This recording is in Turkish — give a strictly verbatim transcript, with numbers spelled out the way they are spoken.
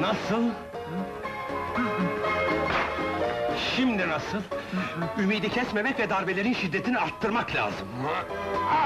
Nasıl? Şimdi nasıl? Ümidi kesmemek ve darbelerin şiddetini arttırmak lazım.